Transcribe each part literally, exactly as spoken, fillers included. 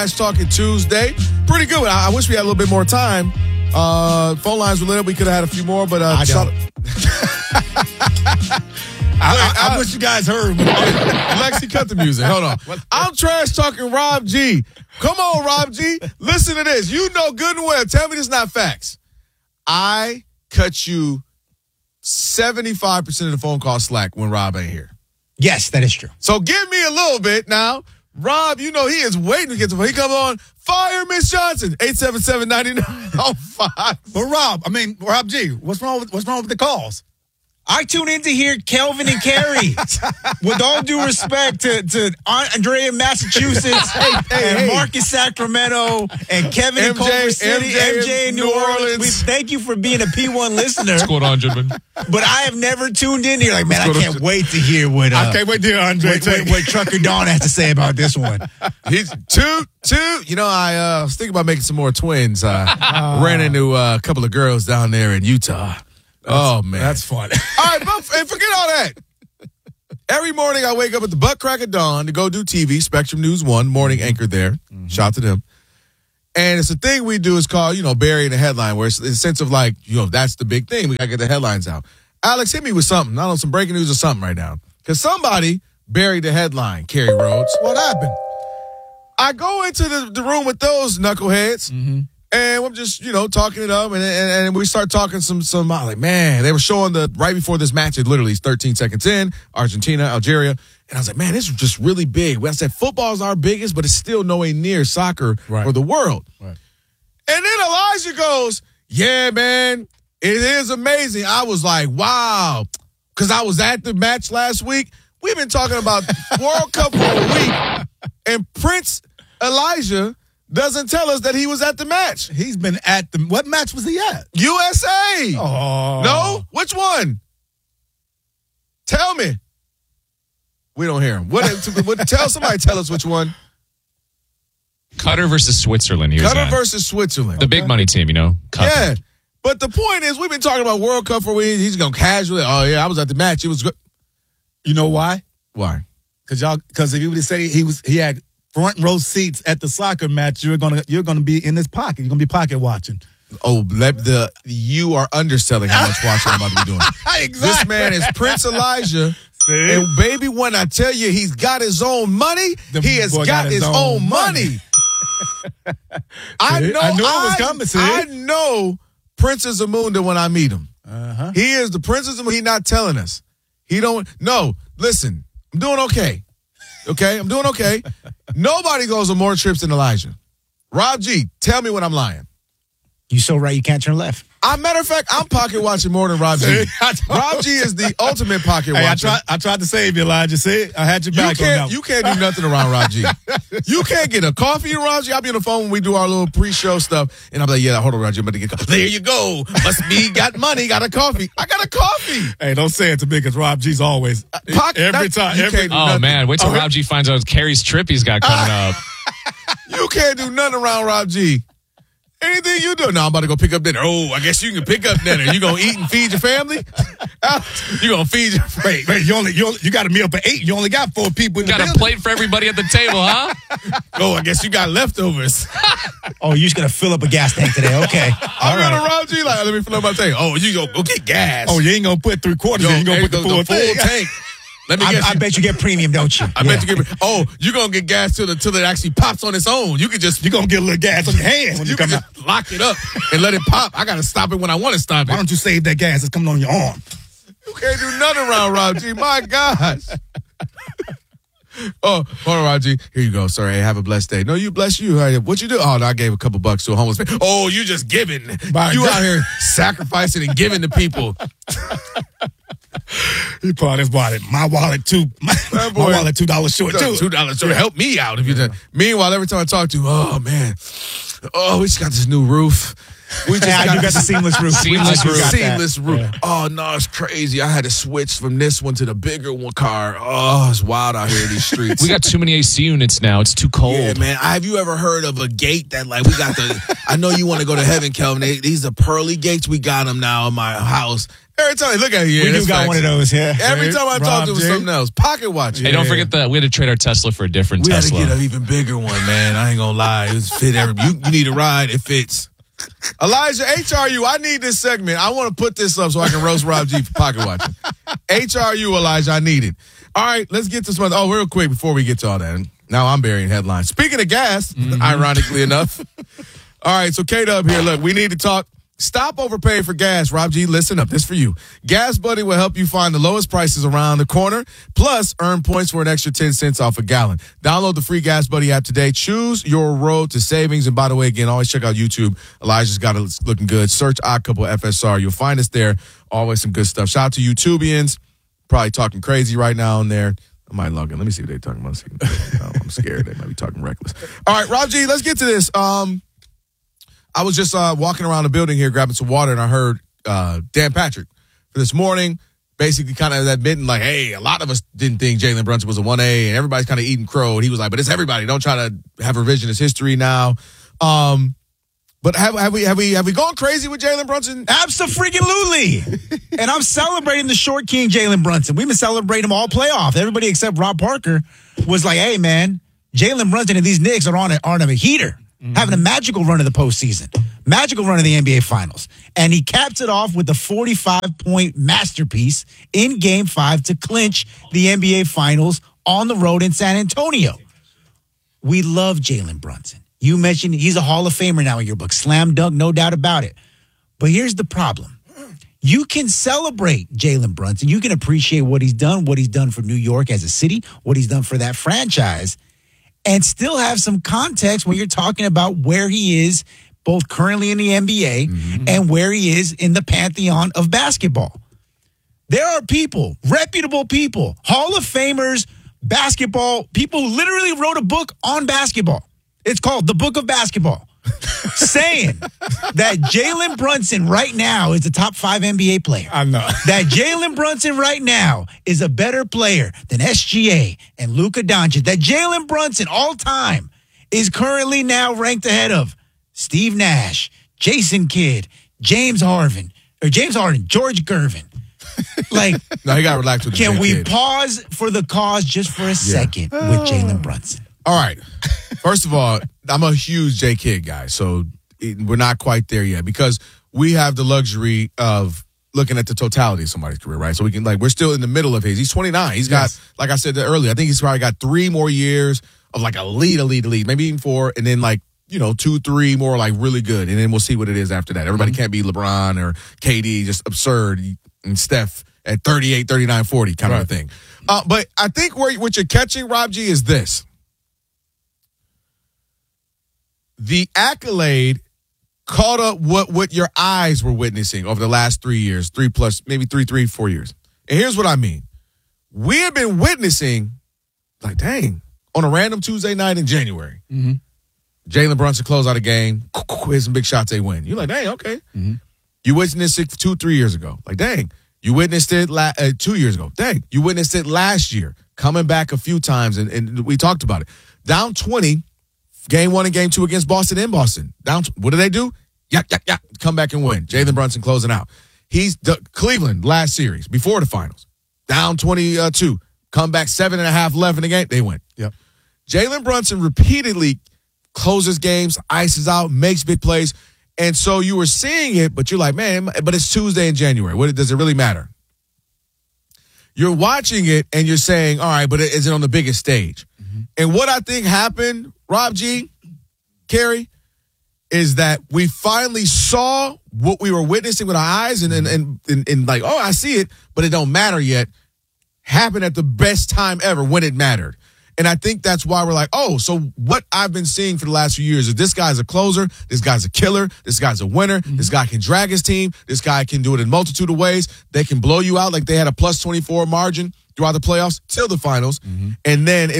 Trash Talking Tuesday. Pretty good. I, I wish we had a little bit more time. Uh, phone lines were lit up. We could have had a few more, but uh, I don't. I, I, I, I wish you guys heard. Lexi, cut the music. Hold on. I'm trash talking Rob G. Come on, Rob G. Listen to this. You know good and well. Tell me this is not facts. I cut you seventy-five percent of the phone call slack when Rob ain't here. Yes, that is true. So give me a little bit now. Rob, you know he is waiting to get to He come on. Fire Miss Johnson. eight seven seven, nine nine oh five. But Rob, I mean, Rob G, what's wrong with, what's wrong with the calls? I tune in to hear Kelvin and Carrie. With all due respect to, to Andrea in Massachusetts, hey, and hey. Mark in Sacramento, and Kevin M J, in Culver City, M J M J in New, New Orleans. Orleans. We thank you for being a P one listener. What's going on, gentlemen? But I have never tuned in here. Like, man, What's I can't on? wait to hear what uh, I can't wait to hear Andre what, what, what Trucker Dawn has to say about this one. He's two, two. You know, I uh, was thinking about making some more twins. Uh, uh, ran into uh, a couple of girls down there in Utah. That's, oh, man. That's funny. All right, but and forget all that. Every morning I wake up at the butt crack of dawn to go do T V, Spectrum News one, morning anchor there. Mm-hmm. Shout out to them. And it's a thing we do is called, you know, burying the headline, where it's in the sense of like, you know, that's the big thing. We got to get the headlines out. Alex, hit me with something. I don't know, some breaking news or something right now. Because somebody buried the headline, Kerry Rhodes. What happened? I go into the, the room with those knuckleheads. Mm-hmm. And I'm just, you know, talking it up, and, and and we start talking some, some, I'm like, man, they were showing the, right before this match, it literally is thirteen seconds in, Argentina, Algeria, and I was like, man, this is just really big. I said, football's our biggest, but it's still nowhere near soccer right. for the world. Right. And then Elijah goes, yeah, man, it is amazing. I was like, wow, because I was at the match last week. We've been talking about World Cup for a week, and Prince Elijah doesn't tell us that he was at the match. He's been at the, what match was he at? U S A. Oh. No? Which one? Tell me. We don't hear him. What, what, tell somebody, tell us which one. Qatar versus Switzerland. He was Qatar at. versus Switzerland. The big money team, you know. Qatar. Yeah. But the point is, we've been talking about World Cup for a week. He's going to casually, oh, yeah, I was at the match. It was good. You know why? Why? Because y'all, because if you would say he was, he had front row seats at the soccer match, you're gonna you're gonna be in his pocket. You're gonna be pocket watching. Oh, let the you are underselling how much watching I'm about to be doing. Exactly. This man is Prince Elijah. See? And baby, when I tell you he's got his own money, The he has boy got, got his, his own own money. money. I know. I knew it I, was coming, see? I know Princess Zamunda when I meet him. Uh-huh. He is the Princess Zamunda. He's not telling us. He don't. No, listen. I'm doing okay. Okay, I'm doing okay. Nobody goes on more trips than Elijah. Rob G, tell me when I'm lying. You so right, you can't turn left. I, matter of fact, I'm pocket watching more than Rob G. Rob G is the ultimate pocket Hey, I watcher. tried, I tried to save you, Elijah. See, I had your You back on can't, that. you can't do nothing around Rob G. You can't get a coffee around G. I'll be on the phone when we do our little pre-show stuff, and I'm like, yeah, hold on, Roger, I'm about to get coffee. There you go. Must be got money, got a coffee. I got a coffee. Hey, don't say it to me because Rob G's always Pocket, every that, time. you Every, can't do Oh, nothing. man. Wait till Oh, Rob G finds out Carrie's trip he's got coming up. You can't do nothing around Rob G. Anything you do. No, I'm about to go pick up dinner. Oh, I guess you can pick up dinner. You going to eat and feed your family? You going to feed your family? wait, wait, you only you, only, you got a meal for eight. You only got four people in Got the a building. plate for everybody at the table, huh? Oh, I guess you got leftovers. Oh, you're just going to fill up a gas tank today. Okay. I'm going to Rob G like, let me fill up my tank. Oh, you go, go get gas. Oh, you ain't gonna put three quarters in. You gonna hey, put the, the, full, the full thing. tank. Let me I, guess. I you, bet you get premium, don't you? I Yeah. bet you get. Oh, you're gonna get gas till the till it actually pops on its own. You can just You gonna get a little gas on your hands when you, you come can out. just lock it up and let it pop. I gotta stop it when I want to stop Why it. don't you save that gas that's coming on your arm? You can't do nothing around Rob G. My gosh. Oh, hold on, Rob G. Here you go. Sorry, have a blessed day. No, you bless you. Hey, what you do? Oh, no, I gave a couple bucks to a homeless man. Oh, you just giving. My you God. out here sacrificing and giving to people. He brought his wallet. My wallet too. My, That my boy- wallet two dollars short too. Two dollars. So help me out if you done. Meanwhile, every time I talk to, oh man, oh we just got this new roof. We just Yeah, got, you got the seamless roof. Seamless I do roof. got that. seamless roof. Yeah. Oh no, it's crazy. I had to switch from this one to the bigger one car. Oh, it's wild out here in these streets. We got too many A C units now. It's too cold. Yeah, man. Have you ever heard of a gate that like we got the? I know you want to go to heaven, Kelvin. They, these are pearly gates. We got them now in my house. Every time I look at you, We do got one of those, yeah. Every time I talk Rob to him, J. something else. Pocket watch. Hey, don't forget that we had to trade our Tesla for a different We had to Tesla. get an even bigger one, man. I ain't gonna lie. It was fit every. You, you need a ride. It fits. Elijah, H R U, I need this segment. I want to put this up so I can roast Rob G for pocket watching. H R U, Elijah, I need it. All right, let's get to some. Oh, real quick before we get to all that. Now I'm burying headlines. Speaking of gas, mm-hmm. ironically enough. All right, so K-Dub here. Look, we need to talk. Stop overpaying for gas. Rob G, listen up. This for you. Gas Buddy will help you find the lowest prices around the corner. Plus, earn points for an extra ten cents off a gallon. Download the free Gas Buddy app today. Choose your road to savings. And by the way, again, always check out YouTube. Elijah's got it looking good. Search Odd Couple F S R. You'll find us there. Always some good stuff. Shout out to YouTubians. Probably talking crazy right now in there. I might log in. Let me see what they're talking about. No, I'm scared. They might be talking reckless. All right, Rob G, let's get to this. Um, I was just uh, walking around the building here grabbing some water, and I heard uh, Dan Patrick this morning basically kind of admitting, like, hey, a lot of us didn't think Jalen Brunson was a one A, and everybody's kind of eating crow. And he was like, but it's everybody. Don't try to have revisionist history now. Um, but have, have we have we have we gone crazy with Jalen Brunson? Abso-freaking-lutely. And I'm celebrating the short king, Jalen Brunson. We've been celebrating him all playoff. Everybody except Rob Parker was like, hey, man, Jalen Brunson and these Knicks are on a, on a heater. Mm-hmm. Having a magical run of the postseason, magical run of the N B A Finals. And he caps it off with a forty-five point masterpiece in Game five to clinch the N B A Finals on the road in San Antonio. We love Jalen Brunson. You mentioned he's a Hall of Famer now in your book. Slam dunk, no doubt about it. But here's the problem. You can celebrate Jalen Brunson. You can appreciate what he's done, what he's done for New York as a city, what he's done for that franchise, and still have some context when you're talking about where he is both currently in the N B A mm-hmm. and where he is in the pantheon of basketball. There are people, reputable people, Hall of Famers, basketball, people who literally wrote a book on basketball. It's called The Book of Basketball, saying that Jalen Brunson right now is the top five N B A player. I know. That Jalen Brunson right now is a better player than S G A and Luka Doncic. That Jalen Brunson all time is currently now ranked ahead of Steve Nash, Jason Kidd, James Harden, or James Harden, George Gervin. Like, no, he got relaxed with the can we kid. pause for the cause just for a second with Jalen Brunson? All right. First of all, I'm a huge J. Kidd guy, so it, we're not quite there yet because we have the luxury of looking at the totality of somebody's career, right? So we can, like, we're still in the middle of his. He's twenty-nine. He's got, yes. like I said earlier, I think he's probably got three more years of, like, elite, elite, elite, maybe even four, and then, like, you know, two, three more, like, really good, and then we'll see what it is after that. Everybody mm-hmm. can't be LeBron or K D, just absurd, and Steph at thirty-eight, thirty-nine, forty kind right. of a thing. Uh, but I think where, what you're catching, Rob G, is this. The accolade caught up what, what your eyes were witnessing over the last three years, three plus, maybe three, three, four years. And here's what I mean. We have been witnessing, like, dang, on a random Tuesday night in January, mm-hmm. Jalen Brunson close out a game, here's some big shots, they win. You're like, dang, okay. Mm-hmm. You witnessed it two, three years ago. Like, dang. You witnessed it la- uh, two years ago. Dang. You witnessed it last year, coming back a few times, and, and we talked about it. Down twenty. Game one and game two against Boston in Boston. Down, what do they do? Yeah, yeah, yeah. Come back and win. Jalen Brunson closing out. He's the, Cleveland last series before the finals. Down twenty-two. Come back seven and a half left in the game. They win. Yep. Jalen Brunson repeatedly closes games, ices out, makes big plays. And so you were seeing it, but you're like, man, but it's Tuesday in January. What does it really matter? You're watching it and you're saying, all right, but is it on the biggest stage? Mm-hmm. And what I think happened, Rob G, Kerry, is that we finally saw what we were witnessing with our eyes and, and, and, and, and like, oh, I see it, but it don't matter yet, happened at the best time ever when it mattered. And I think that's why we're like, oh, so what I've been seeing for the last few years is this guy's a closer, this guy's a killer, this guy's a winner, mm-hmm. this guy can drag his team, this guy can do it in a multitude of ways. They can blow you out like they had a plus twenty-four margin throughout the playoffs till the finals. Mm-hmm. And then it was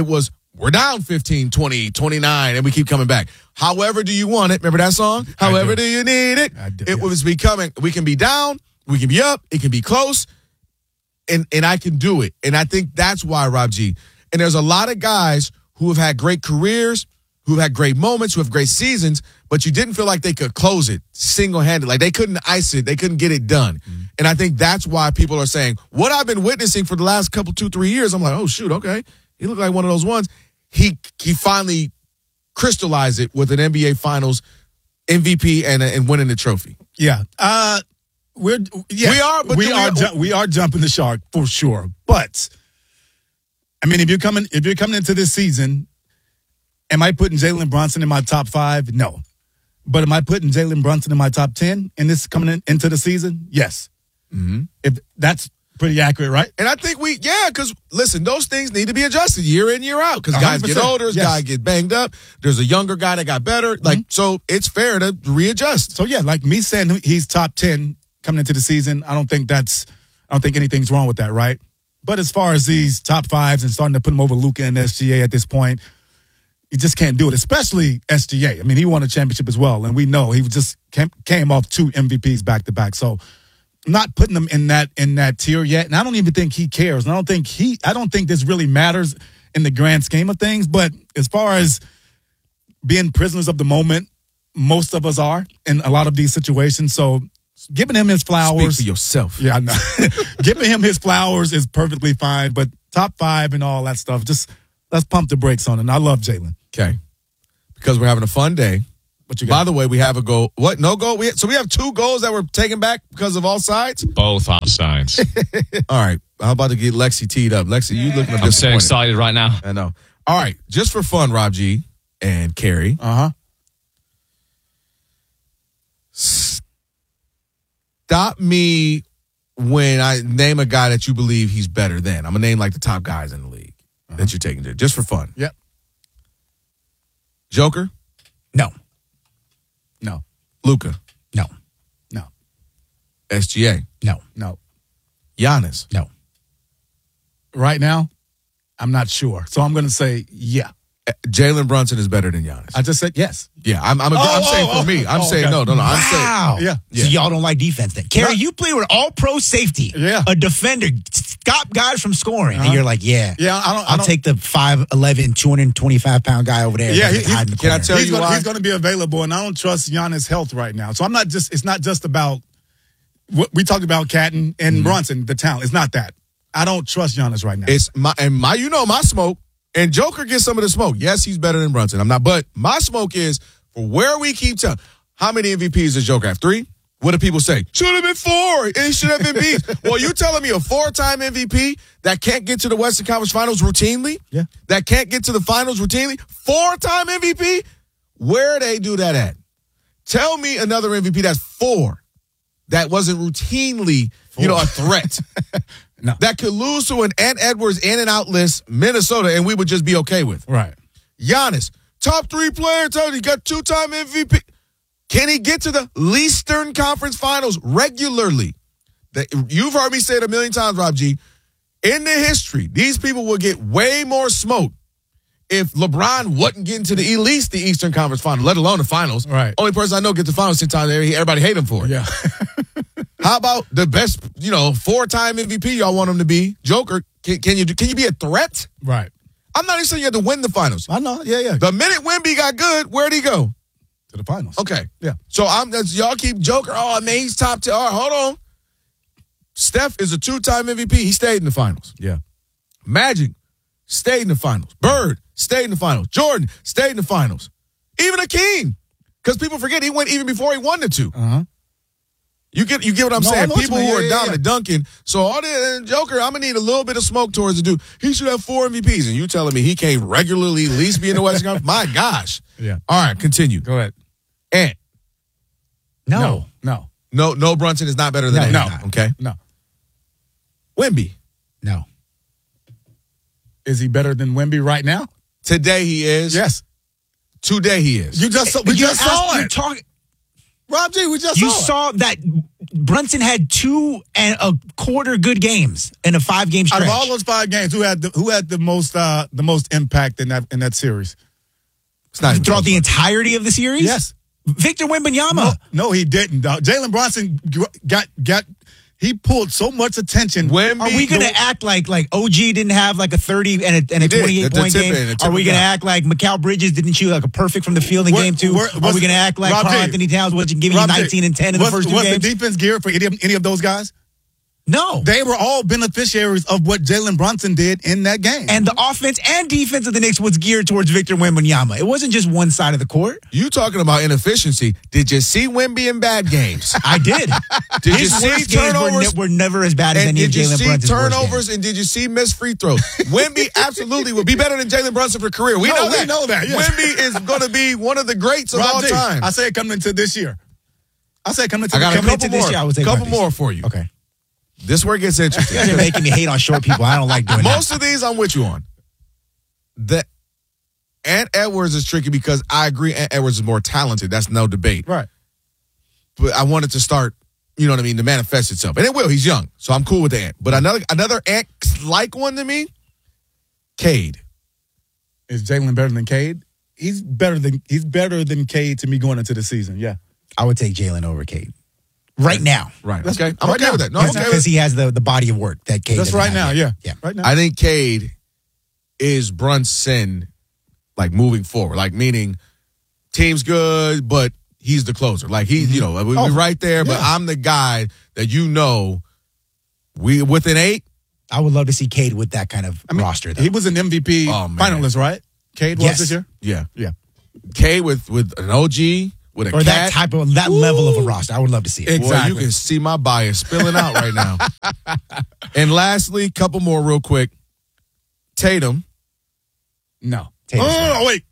we're down fifteen, twenty, twenty-nine, and we keep coming back. However do you want it? Remember that song? However do. do you need it? I do, it yes. was becoming, we can be down, we can be up, it can be close, and, and I can do it. And I think that's why, Rob G. And there's a lot of guys who have had great careers, who have had great moments, who have great seasons, but you didn't feel like they could close it single-handed. Like they couldn't ice it. They couldn't get it done. Mm-hmm. And I think that's why people are saying, what I've been witnessing for the last couple, two, three years, I'm like, oh, shoot, okay. He looked like one of those ones. He he finally crystallized it with an N B A Finals M V P and, and winning the trophy. Yeah. Uh, we're, yes, we are, but we we are, are, ju- we are jumping the shark for sure. But, I mean, if you're coming, if you're coming into this season, am I putting Jalen Brunson in my top five? No. But am I putting Jalen Brunson in my top ten in this coming in, into the season? Yes. Mm-hmm. If that's pretty accurate, right? And I think we, yeah, because listen, those things need to be adjusted year in, year out. Because guys get older, yes. guys get banged up. There's a younger guy that got better. Like, mm-hmm. so it's fair to readjust. So yeah, like me saying he's top ten coming into the season, I don't think that's, I don't think anything's wrong with that, right? But as far as these top fives and starting to put him over Luka and S G A at this point, you just can't do it, especially S G A. I mean, he won a championship as well, and we know he just came, came off two M V Ps back to back. So, I'm not putting him in that in that tier yet, and I don't even think he cares. And I don't think he, I don't think this really matters in the grand scheme of things. But as far as being prisoners of the moment, most of us are in a lot of these situations. So, giving him his flowers, speak for yourself. Yeah, I know. Giving him his flowers is perfectly fine. But top five and all that stuff, just let's pump the brakes on it. And I love Jalen. Okay. Because we're having a fun day. What you got? By the way, we have a goal. What? No goal? We, so we have two goals that were taken back because of offsides? Both offsides. All right. I'm about to get Lexi teed up. Lexi, you looking I'm so excited right now. I know. All right. Just for fun, Rob G and Carrie. Uh-huh. Stop me when I name a guy that you believe he's better than. I'm going to name like the top guys in the league uh-huh. that you're taking to, just for fun. Yep. Joker? No. No. Luka? No. No. S G A? No. No. Giannis? No. Right now, I'm not sure. So I'm going to say yeah. Jalen Brunson is better than Giannis. I just said yes. Yeah, I'm, I'm, a, oh, I'm saying oh, for me. I'm oh, saying okay. no, no, no. I'm wow. saying, yeah. So yeah. y'all don't like defense then. Kerry, you play with all pro safety. Yeah. A defender. Stop guys from scoring. Uh-huh. And you're like, yeah. Yeah, I don't. I I'll don't, take the five eleven, two twenty-five pound guy over there. Yeah, he, hide in the can I corner. tell he's you gonna, why? he's going to be available, and I don't trust Giannis' health right now. So I'm not just. It's not just about what we talked about, Catton and mm-hmm. Brunson, the talent. It's not that. I don't trust Giannis right now. It's my and my. You know my smoke. And Joker gets some of the smoke. Yes, he's better than Brunson. I'm not. But my smoke is for where we keep telling. How many M V Ps does Joker have? Three? What do people say? Should have been four. It should have been beats. Well, you telling me a four-time M V P that can't get to the Western Conference Finals routinely? Yeah. That can't get to the finals routinely? Four-time M V P? Where they do that at? Tell me another M V P that's four that wasn't routinely, four. you know, a threat. No. That could lose to an Ant Edwards in and out list, Minnesota, and we would just be okay with. Right. Giannis, top three player, he got two-time M V P. Can he get to the Eastern Conference Finals regularly? That, you've heard me say it a million times, Rob G. In the history, these people will get way more smoke if LeBron wasn't getting to the at least the Eastern Conference Finals, let alone the Finals. Right. Only person I know get to the Finals ten times, everybody hate him for it. Yeah. How about the best, you know, four-time M V P y'all want him to be? Joker, can, can you do, can you be a threat? Right. I'm not even saying you have to win the finals. I know. Yeah, yeah. The minute Wemby got good, where'd he go? To the finals. Okay. Yeah. So I'm that's, y'all keep Joker. Oh, man, he's top ten. All right, hold on. Steph is a two-time M V P. He stayed in the finals. Yeah. Magic stayed in the finals. Bird stayed in the finals. Jordan stayed in the finals. Even Akeem. Because people forget he went even before he won the two. Uh-huh. You get you get what I'm No, I saying? know what People you mean. who Yeah, are yeah, dominant dunking. So all the Joker, I'm gonna need a little bit of smoke towards the dude. He should have four M V Ps, and you telling me he can't regularly at least be in the Western Conference? My gosh. Yeah. All right, continue. Go ahead. Ant. No. No. No. No, no Brunson is not better than No, Ant. no. Okay. No. Wemby. No. Is he better than Wemby right now? Today he is. Yes. Today he is. You just saw, we You just asked- saw you're it. talking- Rob G, we just You saw it. saw that Brunson had two and a quarter good games in a five game stretch. Out of all those five games, who had the, who had the most uh, the most impact in that in that series? It's not even Throughout close. the entirety of the series? Yes. Victor Wembanyama. No, no, he didn't. dog. Jalen Brunson got got he pulled so much attention. Wemby- Are we going to act like like O G didn't have like a thirty and a, and a He did. twenty-eight The- the point tip game? in, the tip Are we in going to guy. act like Mikal Bridges didn't shoot like a perfect from the field in Where- game two? where- Are was- we going to act like Rob Karl J. Anthony Towns wasn't giving you Rob J, nineteen and ten in was, the first two was games? the defense geared for any of, any of those guys? No. They were all beneficiaries of what Jalen Brunson did in that game. And the offense and defense of the Knicks was geared towards Victor Wembanyama. It wasn't just one side of the court. You talking about inefficiency. Did you see Wemby in bad games? I did. Did His you see worst games were, turnovers? ne- were never as bad as And any of did you Jalen see Brunson's worst turnovers? games. And did you see missed free throws? Wemby absolutely will be better than Jalen Brunson for career. We No, know we that. know that, yes. Wemby is going to be one of the greats of Rob all D, time. I say it coming into this year. I say it coming into I got a coming couple into this more. year, I would say couple Wemby's. more for you. Okay. This where it gets interesting. You guys are making me hate on short people. I don't like doing that. Most of these I'm with you on. The Ant Edwards is tricky because I agree Ant Edwards is more talented. That's no debate. Right. But I wanted to start, you know what I mean, to manifest itself. And it will. He's young. So I'm cool with the Ant. But another another Ant-like one to me, Cade. Is Jalen better than Cade? He's better than he's better than Cade to me going into the season. Yeah. I would take Jalen over Cade. Right now. Right. That's- Okay. I'm right okay now. with that. No, I'm Because okay with he has the, the body of work that Cade That's doesn't right have now. yet. Yeah. Yeah. Right now. I think Cade is Brunson, like moving forward, like meaning team's good, but he's the closer. Like he's, you know, we, Oh, we're right there, but yeah. I'm the guy that you know. We with an eight. I would love to see Cade with that kind of I mean, roster, though. he was an M V P Oh, man. finalist, right? Cade was Yes. this year? Yeah, Yeah. Cade with with an O G with a or cat. that type of, that level of a roster. I would love to see it. Ex- Boy, you Exactly. can see my bias spilling out right now. And lastly, couple more real quick. Tatum. No. Tatum's oh, better. no, wait.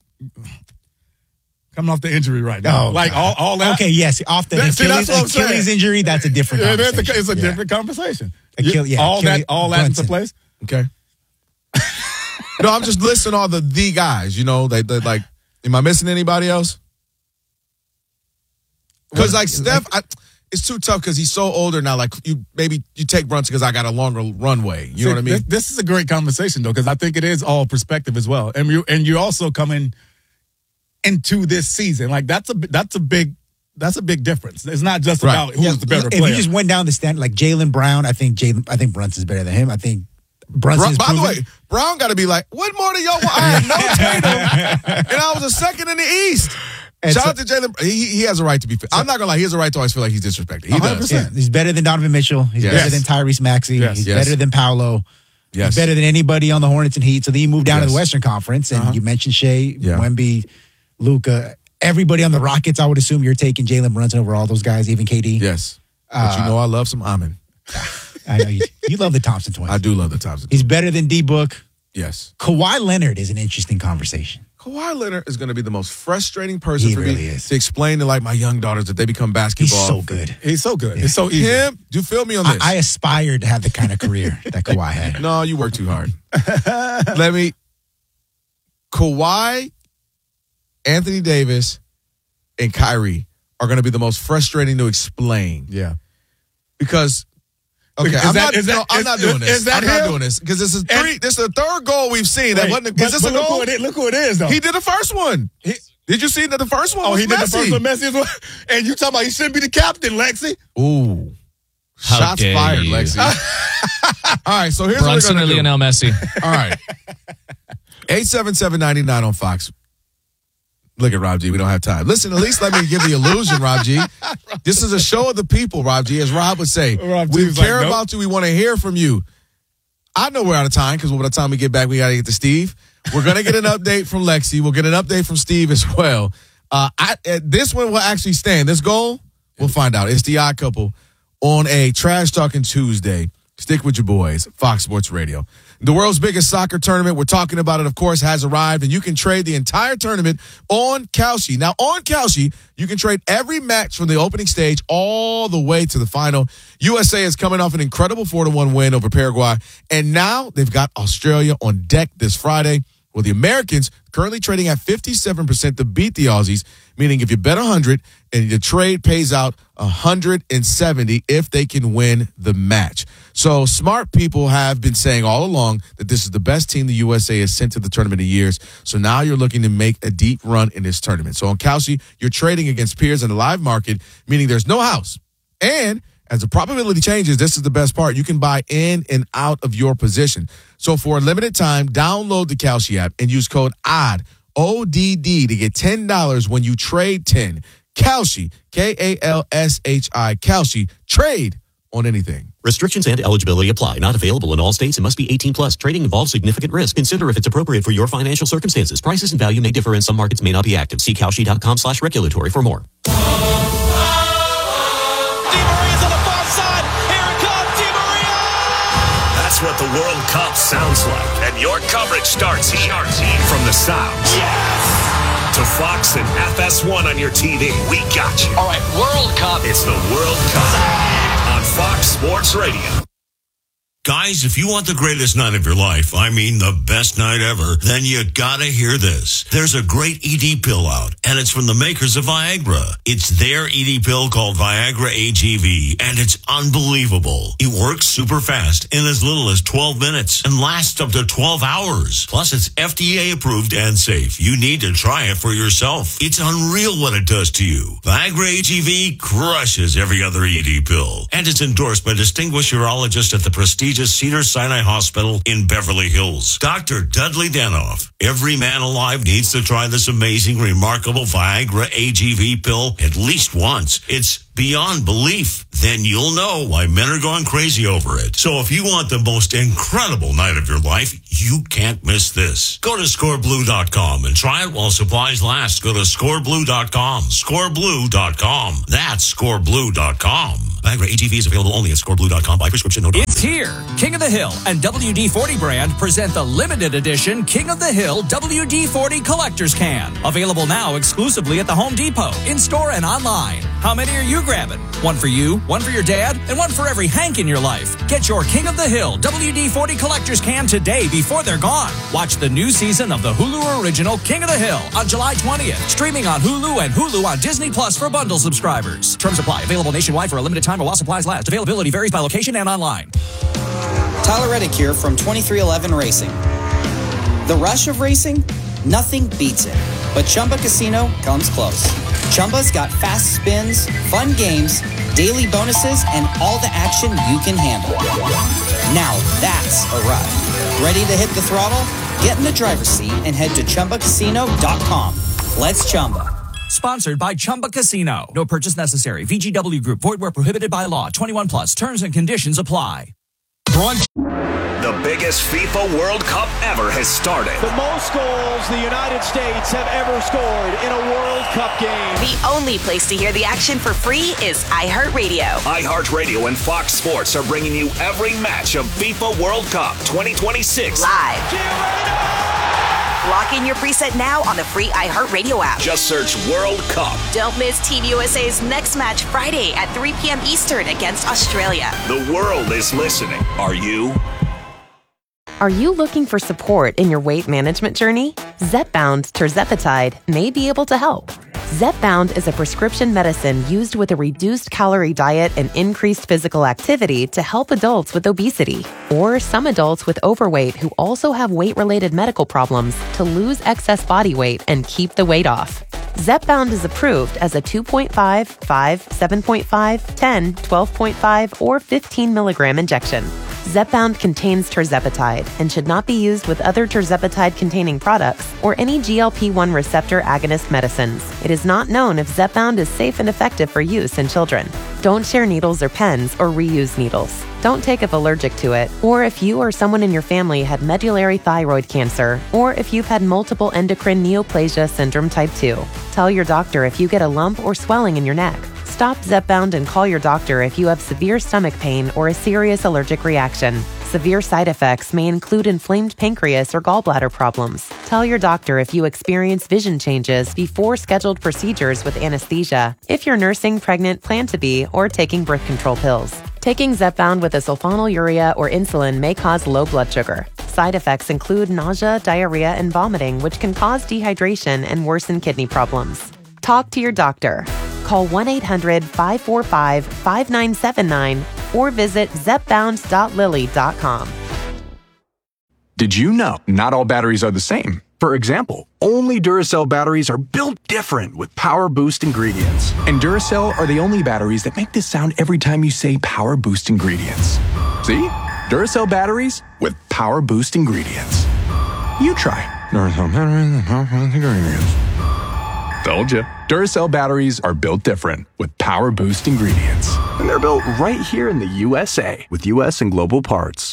Coming off the injury right now. Oh, like all, God. all that. Okay, yes. Off the That- see, Achilles, that's what I'm saying. Achilles injury, that's a different Yeah, that's conversation. a, it's a Yeah. different conversation. Achille- yeah, all Achille- that, all that into Brunson. place. Okay. No, I'm just listing all the the guys. You know, they, they like. Am I missing anybody else? Because like Steph, I, it's too tough because he's so older now. Like you, maybe you take Brunson because I got a longer runway. You See, know what I mean? This, this is a great conversation though, because I think it is all perspective as well, and you and you're also coming into this season like that's a that's a big that's a big difference. It's not just Right. about who's Yeah, the better if player. you just went down the stand like Jaylen Brown, I think Jaylen, I think Brunson's better than him. I think Brunson. Bro, by the way, Brown got to be like, what more do y'all want? I had no Tatum, and I was a second in the East. And Shout so- out to Jalen. He, he has a right to be. I'm not gonna lie. He has a right to always feel like he's disrespected. He one hundred does. percent. yeah, he's better than Donovan Mitchell. He's Yes. better than Tyrese Maxey. Yes. He's Yes. better than Paolo. Yes. He's better than anybody on the Hornets and Heat. So then you move down to Yes. the Western Conference, and Uh-huh. you mentioned Shea, Yeah. Wemby, Luka. Everybody on the Rockets, I would assume you're taking Jalen Brunson over all those guys, even K D. Yes. But you know I love some Amin. I know you, you love the Thompson twins. I do love the Thompson. He's better than D Book. Yes. Kawhi Leonard is an interesting conversation. Kawhi Leonard is going to be the most frustrating person He for really me is. to explain to like my young daughters that they become He's basketball. so good. He's so good. It's so easy. Him, do you feel me on I, this? I aspired to have the kind of career that Kawhi had. no, you work too hard. Let me. Kawhi, Anthony Davis, and Kyrie are going to be the most frustrating to explain Yeah. because. Okay, Is I'm, that- not, is that- no, I'm is- not doing is- this. is that I'm not him? doing this because this is three. This is the third goal we've seen. That Wait, wasn't. but- Is this but a look goal? who it is. Look who it is though. He did the first one. He- Did you see that the first one? oh, was he did the messy. first one, Messi as well. And you talking about he shouldn't be the captain, Lexi? Ooh. How Shots dare fired, you. Lexi. All right, so here's Brunson what or we're going to do. Lionel Messi? All right. eight seven seven, nine nine on Fox. Look at Rob G. We don't have time. Listen, at least let me give the illusion, Rob G. This is a show of the people, Rob G. As Rob would say, Rob G we was like, care nope. about you. We want to hear from you. I know we're out of time because by the time we get back, we got to get to Steve. We're going to get an update from Lexi. We'll get an update from Steve as well. Uh, I, uh, this one will actually stand. This goal, we'll find out. It's the Odd Couple on a Trash Talking Tuesday. Stick with your boys, Fox Sports Radio. The world's biggest soccer tournament, we're talking about it, of course, has arrived, and you can trade the entire tournament on Kalshi. Now, on Kalshi, you can trade every match from the opening stage all the way to the final. U S A is coming off an incredible four to one win over Paraguay, and now they've got Australia on deck this Friday. Well, the Americans currently trading at fifty-seven percent to beat the Aussies, meaning if you bet one hundred and the trade pays out one hundred seventy if they can win the match. So smart people have been saying all along that this is the best team the U S A has sent to the tournament in years. So now you're looking to make a deep run in this tournament. So on Kalshi, you're trading against peers in the live market, meaning there's no house. And as the probability changes, this is the best part. You can buy in and out of your position. So for a limited time, download the Kalshi app and use code O D D, O D D, to get ten dollars when you trade ten. Kalshi, K A L S H I, Kalshi. Trade on anything. Restrictions and eligibility apply. Not available in all states and must be eighteen plus. Trading involves significant risk. Consider if it's appropriate for your financial circumstances. Prices and value may differ and some markets may not be active. See Kalshi.com slash regulatory for more. That's what the World Cup sounds like. And your coverage starts here. From the Sounds. Yes! To Fox and F S one on your T V. We got you. All right, World Cup. It's the World Cup on Fox Sports Radio. Guys, if you want the greatest night of your life, I mean the best night ever, then you gotta hear this. There's a great E D pill out, and it's from the makers of Viagra. It's their E D pill called Viagra H E V, and it's unbelievable. It works super fast in as little as twelve minutes and lasts up to twelve hours. Plus, it's F D A approved and safe. You need to try it for yourself. It's unreal what it does to you. Viagra H E V crushes every other E D pill, and it's endorsed by distinguished urologists at the prestigious Cedars-Sinai Hospital in Beverly Hills. Doctor Dudley Danoff. Every man alive needs to try this amazing, remarkable Viagra H E V pill at least once. It's beyond belief. Then you'll know why men are going crazy over it. So if you want the most incredible night of your life, you can't miss this. Go to score blue dot com and try it while supplies last. Go to score blue dot com. score blue dot com. That's score blue dot com. Viagra H E V is available only at score blue dot com by prescription. No It's here. King of the Hill and W D forty brand present the limited edition King of the Hill W D forty Collector's Can. Available now exclusively at the Home Depot, in-store and online. How many are you grabbing? One for you, one for your dad, and one for every Hank in your life. Get your King of the Hill W D forty Collector's Can today before they're gone. Watch the new season of the Hulu original King of the Hill on July twentieth. Streaming on Hulu and Hulu on Disney Plus for bundle subscribers. Terms apply. Available nationwide for a limited time or while supplies last. Availability varies by location and online. Tyler Reddick here from twenty-three eleven Racing. The rush of racing? Nothing beats it. But Chumba Casino comes close. Chumba's got fast spins, fun games, daily bonuses, and all the action you can handle. Now that's a ride. Ready to hit the throttle? Get in the driver's seat and head to chumba casino dot com. Let's Chumba. Sponsored by Chumba Casino. No purchase necessary. V G W Group. Void where prohibited by law. twenty-one plus. Terms and conditions apply. The biggest FIFA World Cup ever has started. The most goals the United States have ever scored in a World Cup game. The only place to hear the action for free is iHeartRadio. iHeartRadio and Fox Sports are bringing you every match of FIFA World Cup twenty twenty-six. Live. Lock in your preset now on the free iHeartRadio app. Just search World Cup. Don't miss Team U S A's next match Friday at three p.m. Eastern against Australia. The world is listening. Are you? Are you looking for support in your weight management journey? Zepbound tirzepatide may be able to help. Zepbound is a prescription medicine used with a reduced calorie diet and increased physical activity to help adults with obesity or some adults with overweight who also have weight-related medical problems to lose excess body weight and keep the weight off. Zepbound is approved as a two point five, five, seven point five, ten, twelve point five, or fifteen milligram injection. Zepbound contains tirzepatide and should not be used with other tirzepatide-containing products or any G L P one receptor agonist medicines. It is not known if Zepbound is safe and effective for use in children. Don't share needles or pens or reuse needles. Don't take if allergic to it, or if you or someone in your family had medullary thyroid cancer, or if you've had multiple endocrine neoplasia syndrome type two. Tell your doctor if you get a lump or swelling in your neck. Stop Zepbound and call your doctor if you have severe stomach pain or a serious allergic reaction. Severe side effects may include inflamed pancreas or gallbladder problems. Tell your doctor if you experience vision changes before scheduled procedures with anesthesia, if you're nursing, pregnant, plan to be, or taking birth control pills. Taking Zepbound with a sulfonylurea or insulin may cause low blood sugar. Side effects include nausea, diarrhea, and vomiting, which can cause dehydration and worsen kidney problems. Talk to your doctor. Call one eight hundred five four five five nine seven nine or visit zepbound dot lilly dot com. Did you know not all batteries are the same? For example, only Duracell batteries are built different with Power Boost ingredients. And Duracell are the only batteries that make this sound every time you say Power Boost ingredients. See? Duracell batteries with Power Boost ingredients. You try. Duracell batteries with Power Boost ingredients. Told you. Duracell batteries are built different with Power Boost ingredients. And they're built right here in the U S A with U S and global parts.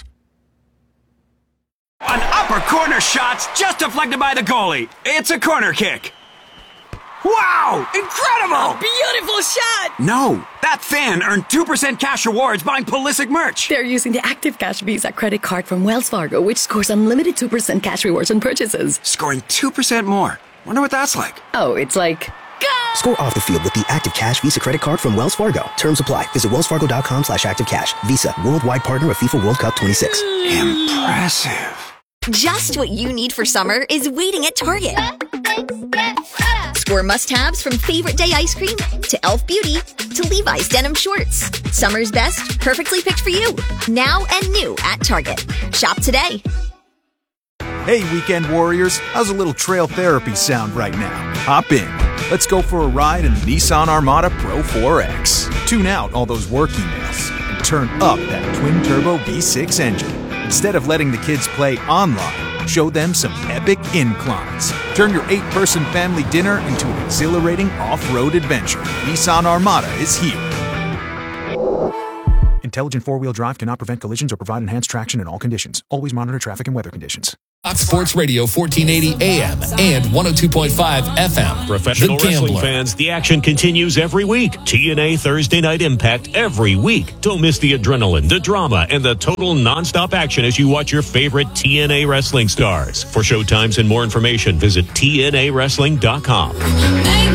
An upper corner shot's just deflected by the goalie. It's a corner kick. Wow! Incredible! Beautiful shot! No, that fan earned two percent cash rewards buying Pulisic merch. They're using the Active Cash Visa credit card from Wells Fargo, which scores unlimited two percent cash rewards on purchases. Scoring two percent more. Wonder what that's like. Oh, it's like... Go! Score off the field with the Active Cash Visa credit card from Wells Fargo. Terms apply. Visit wellsfargo.com slash activecash. Visa, worldwide partner of FIFA World Cup twenty-six. Impressive. Just what you need for summer is waiting at Target. Score must-haves from favorite day ice cream to Elf Beauty to Levi's denim shorts. Summer's best, perfectly picked for you. Now and new at Target. Shop today. Hey, weekend warriors, how's a little trail therapy sound right now? Hop in. Let's go for a ride in the Nissan Armada Pro four X. Tune out all those work emails and turn up that twin-turbo V six engine. Instead of letting the kids play online, show them some epic inclines. Turn your eight-person family dinner into an exhilarating off-road adventure. Nissan Armada is here. Intelligent four-wheel drive cannot prevent collisions or provide enhanced traction in all conditions. Always monitor traffic and weather conditions. Fox Sports Radio fourteen eighty A M and one oh two point five F M. Professional wrestling fans, the action continues every week. T N A Thursday Night Impact every week. Don't miss the adrenaline, the drama, and the total nonstop action as you watch your favorite T N A wrestling stars. For showtimes and more information, visit T N A wrestling dot com.